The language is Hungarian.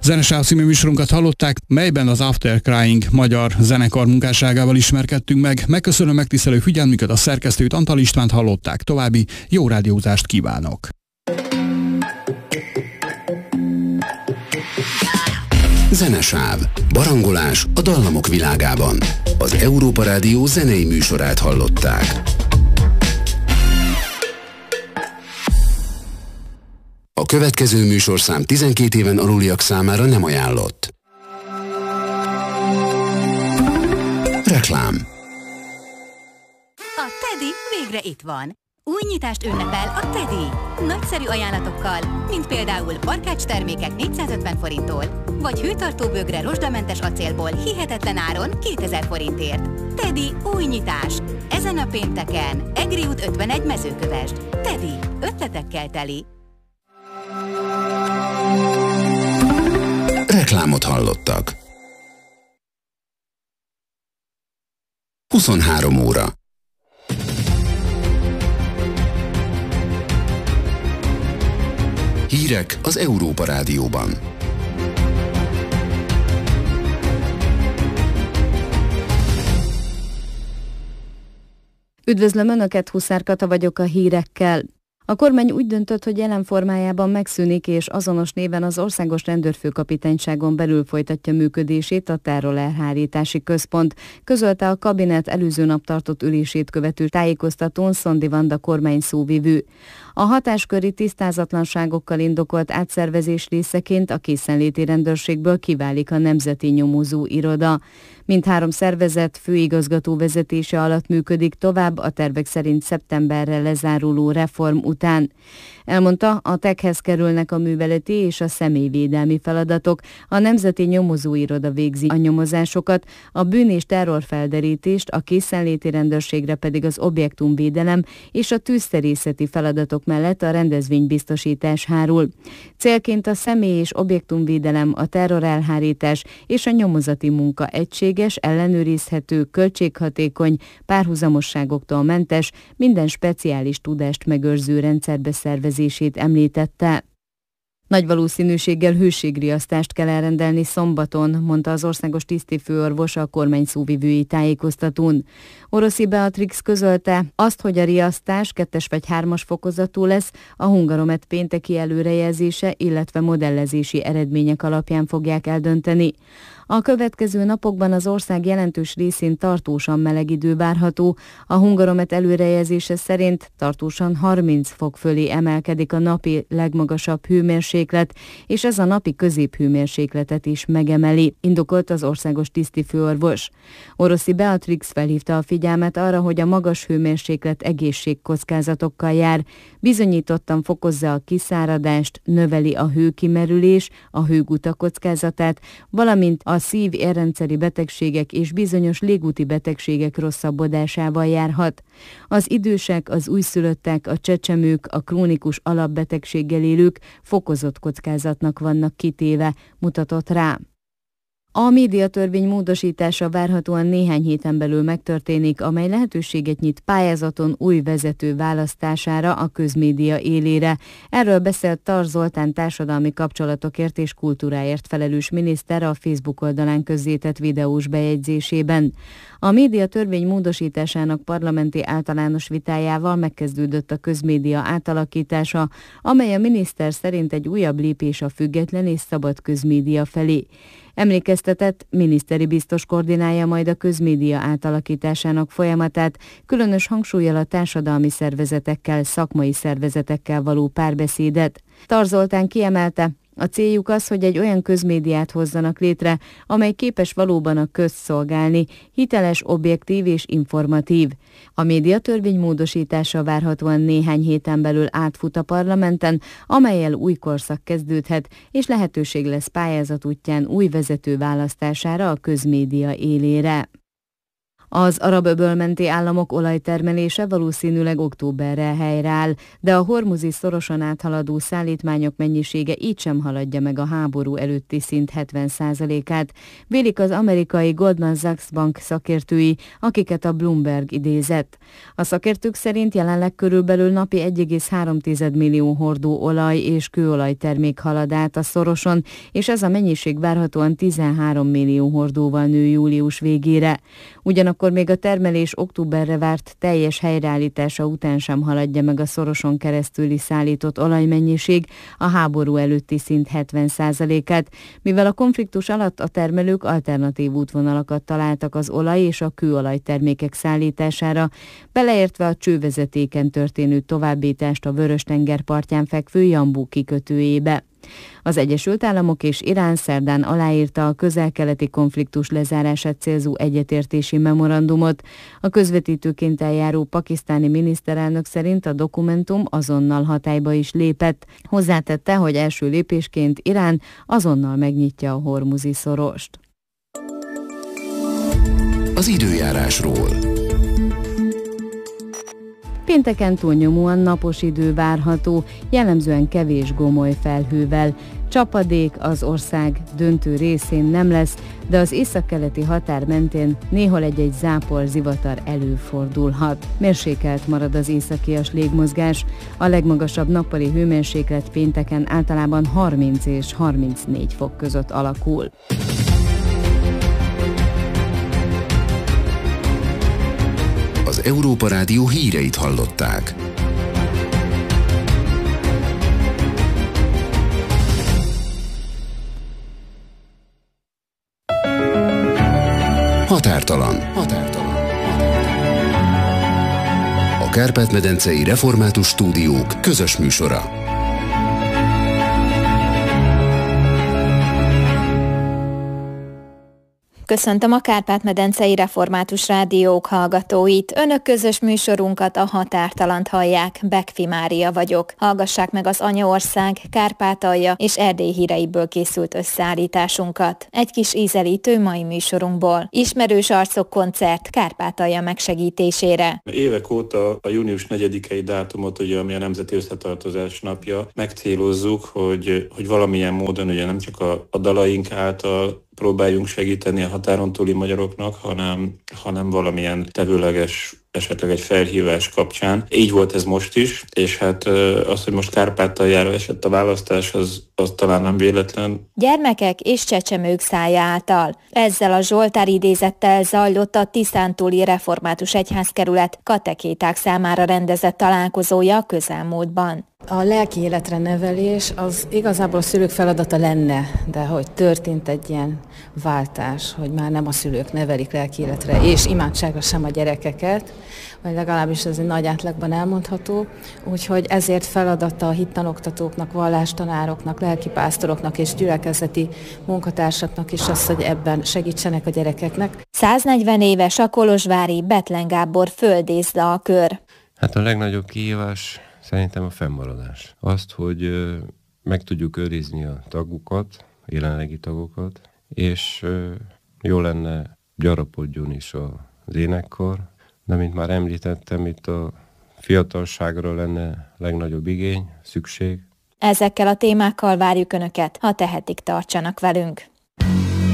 Zenesáv című műsorunkat hallották, melyben az After Crying magyar zenekar munkásságával ismerkedtünk meg. Megköszönöm megtisztelő figyelmüket, a szerkesztőt, Antal Istvánt hallották. További jó rádiózást kívánok! Zenesáv. Barangolás a dallamok világában. Az Európa Rádió zenei műsorát hallották. A következő műsorszám 12 éven aluliak számára nem ajánlott. Reklám. A Teddy végre itt van. Új nyitást ünnepel a Teddy. Nagyszerű ajánlatokkal, mint például barkács termékek 450 forinttól, vagy hőtartó bögre rozsdamentes acélból hihetetlen áron 2000 forintért. Teddy új nyitás. Ezen a pénteken, Egri út 51 Mezőkövesd. Teddy, ötletekkel teli. Reklámot hallottak. 23 óra. Hírek az Európa Rádióban. Üdvözlöm Önöket, Huszár Kata vagyok a hírekkel. A kormány úgy döntött, hogy jelen formájában megszűnik és azonos néven az Országos Rendőrfőkapitányságon belül folytatja működését a terrorelhárítási központ, közölte a kabinet előző nap tartott ülését követő tájékoztatón Szondi Vanda kormány szóvivő. A hatásköri tisztázatlanságokkal indokolt átszervezés részeként a készenléti rendőrségből kiválik a Nemzeti Nyomozó Iroda. Mindhárom szervezet főigazgató vezetése alatt működik tovább a tervek szerint szeptemberre lezáruló reform után. Elmondta, a TEK-hez kerülnek a műveleti és a személyvédelmi feladatok, a Nemzeti Nyomozóiroda végzi a nyomozásokat, a bűn- és terrorfelderítést, a készenléti rendőrségre pedig az objektumvédelem és a tűzszerészeti feladatok mellett a rendezvénybiztosítás hárul. Célként a személy- és objektumvédelem, a terrorelhárítás és a nyomozati munka egységes, ellenőrizhető, költséghatékony, párhuzamosságoktól mentes, minden speciális tudást megőrző rendszerbe szervezését említette. Nagy valószínűséggel hőségriasztást kell elrendelni szombaton, mondta az országos tisztifőorvos a kormány szóvivői tájékoztatón. Oroszi Beatrix közölte azt, hogy a riasztás 2. vagy 3. fokozatú lesz, a Hungaromet pénteki előrejelzése, illetve modellezési eredmények alapján fogják eldönteni. A következő napokban az ország jelentős részén tartósan meleg idő várható. A Hungaromet előrejelzése szerint tartósan 30 fok fölé emelkedik a napi legmagasabb hőmérséklet, és ez a napi középhőmérsékletet is megemeli, indokolt az országos tisztifőorvos. Oroszi Beatrix felhívta a figyelmet arra, hogy a magas hőmérséklet egészségkockázatokkal jár, bizonyítottan fokozza a kiszáradást, növeli a hőkimerülés, a hőguta kockázatát, valamint a szív-érrendszeri betegségek és bizonyos légúti betegségek rosszabbodásával járhat. Az idősek, az újszülöttek, a csecsemők, a krónikus alapbetegséggel élők fokozott kockázatnak vannak kitéve, mutatott rá. A médiatörvény módosítása várhatóan néhány héten belül megtörténik, amely lehetőséget nyit pályázaton új vezető választására a közmédia élére. Erről beszélt Tar Zoltán társadalmi kapcsolatokért és kultúráért felelős miniszter a Facebook oldalán közzétett videós bejegyzésében. A médiatörvény módosításának parlamenti általános vitájával megkezdődött a közmédia átalakítása, amely a miniszter szerint egy újabb lépés a független és szabad közmédia felé. Emlékeztetett, miniszteri biztos koordinálja majd a közmédia átalakításának folyamatát, különös hangsúllyal a társadalmi szervezetekkel, szakmai szervezetekkel való párbeszédet. Tar Zoltán kiemelte, a céljuk az, hogy egy olyan közmédiát hozzanak létre, amely képes valóban a közt szolgálni, hiteles, objektív és informatív. A médiatörvény módosítása várhatóan néhány héten belül átfut a parlamenten, amellyel új korszak kezdődhet, és lehetőség lesz pályázat útján új vezető választására a közmédia élére. Az arab-öböl menti államok olajtermelése valószínűleg októberre helyreáll, de a hormuzi szoroson áthaladó szállítmányok mennyisége így sem haladja meg a háború előtti szint 70%-át, vélik az amerikai Goldman Sachs bank szakértői, akiket a Bloomberg idézett. A szakértők szerint jelenleg körülbelül napi 1,3 millió hordó olaj és kőolaj termék halad át a szoroson, és ez a mennyiség várhatóan 13 millió hordóval nő július végére. Ugyanakkor még a termelés októberre várt teljes helyreállítása után sem haladja meg a szoroson keresztüli szállított olajmennyiség a háború előtti szint 70%-át, mivel a konfliktus alatt a termelők alternatív útvonalakat találtak az olaj és a kőolaj termékek szállítására, beleértve a csővezetéken történő továbbítást a Vörös-tenger partján fekvő Jambu kikötőjébe. Az Egyesült Államok és Irán szerdán aláírta a közel-keleti konfliktus lezárását célzó egyetértési memorandumot. A közvetítőként eljáró pakisztáni miniszterelnök szerint a dokumentum azonnal hatályba is lépett. Hozzátette, hogy első lépésként Irán azonnal megnyitja a hormuzi szorost. Az időjárásról. Pénteken túlnyomóan napos idő várható, jellemzően kevés gomoly felhővel. Csapadék az ország döntő részén nem lesz, de az északkeleti határ mentén néhol egy-egy zápor, zivatar előfordulhat. Mérsékelt marad az északias légmozgás, a legmagasabb nappali hőmérséklet pénteken általában 30 és 34 fok között alakul. Az Európa Rádió híreit hallották. Határtalan. A Kárpát-medencei Református Stúdiók közös műsora. Köszöntöm a Kárpát-medencei Református Rádiók hallgatóit. Önök közös műsorunkat, a Határtalant hallják. Bekfi Mária vagyok. Hallgassák meg az Anyaország, Kárpátalja és Erdély híreiből készült összeállításunkat. Egy kis ízelítő mai műsorunkból. Ismerős arcok koncert Kárpátalja megsegítésére. Évek óta a június 4-i dátumot, ugye, ami a Nemzeti Összetartozás napja, megcélozzuk, hogy valamilyen módon ugye nem csak a dalaink által próbáljunk segíteni a határon túli magyaroknak, hanem valamilyen tevőleges, esetleg egy felhívás kapcsán. Így volt ez most is, és hát az, hogy most Kárpátaljára esett a választás, az talán nem véletlen. Gyermekek és csecsemők szája által. Ezzel a Zsoltár idézettel zajlott a Tiszántúli Református Egyházkerület katekéták számára rendezett találkozója a közelmúltban. A lelki életre nevelés az igazából a szülők feladata lenne, de hogy történt egy ilyen váltás, hogy már nem a szülők nevelik lelki életre, és imádságra sem a gyerekeket, vagy legalábbis ez egy nagy átlagban elmondható, úgyhogy ezért feladata a hittanoktatóknak, vallástanároknak, lelkipásztoroknak és gyülekezeti munkatársaknak is az, hogy ebben segítsenek a gyerekeknek. 140 éves a kolozsvári Bethlen Gábor földészlakör. Hát a legnagyobb kihívás szerintem a fennmaradás. Azt, hogy meg tudjuk őrizni a tagokat, a jelenlegi tagokat, és jó lenne gyarapodjon is az énekkar, de mint már említettem, itt a fiatalságra lenne legnagyobb igény, szükség. Ezekkel a témákkal várjuk Önöket, ha tehetik, tartsanak velünk.